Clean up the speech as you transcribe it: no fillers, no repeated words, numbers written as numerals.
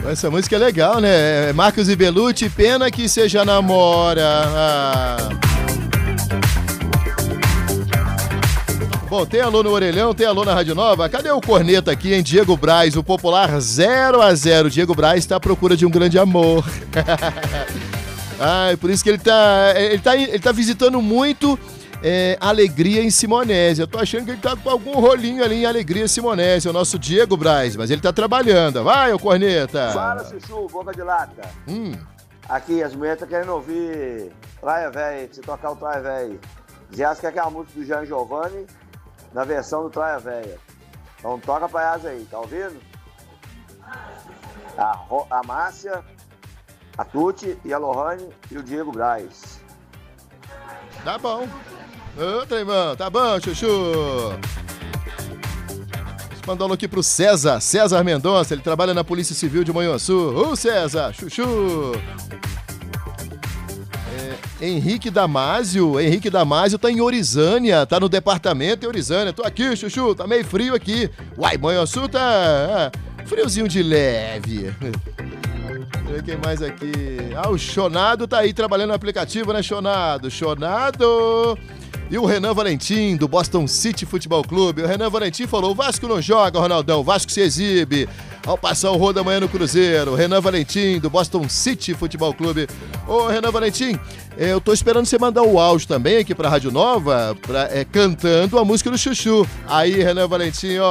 Essa música é legal, né? Marcos e Belucci, pena que você já namora. Bom, tem alô no Orelhão, tem alô na Rádio Nova. Cadê o corneta aqui, hein? Diego Braz, o popular 0-0. Diego Braz está à procura de um grande amor. Por isso que ele tá visitando muito Alegria em Simonésia. Eu tô achando que ele tá com algum rolinho ali em Alegria em Simonésia, o nosso Diego Braz, mas ele tá trabalhando. Vai, ô corneta! Fala, Chuchu, boca de lata. Aqui, as mulheres estão querendo ouvir Praia Véia, se tocar o Praia Véia. Dias quer que é a música do Jean Giovanni na versão do Praia Véia. Então toca pra elas aí, tá ouvindo? A Márcia, a Tuti e a Lohane e o Diego Braz. Tá bom. Ô, Treimão, tá bom, Chuchu. Mandando aqui pro César Mendonça, ele trabalha na Polícia Civil de Manhuaçu. Ô, César, Chuchu. Henrique Damásio tá em Orizânia, tá no departamento em Orizânia. Tô aqui, Chuchu, tá meio frio aqui. Uai, Manhuaçu tá friozinho de leve. Deixa eu ver quem mais aqui. O Chonado tá aí trabalhando no aplicativo, né, Chonado? E o Renan Valentim, do Boston City Futebol Clube. O Renan Valentim falou, o Vasco não joga, Ronaldão, o Vasco se exibe ao passar o rodo amanhã no Cruzeiro. Renan Valentim, do Boston City Futebol Clube. Ô, Renan Valentim, eu tô esperando você mandar o áudio também aqui pra Rádio Nova, cantando a música do Chuchu. Aí, Renan Valentim, ó.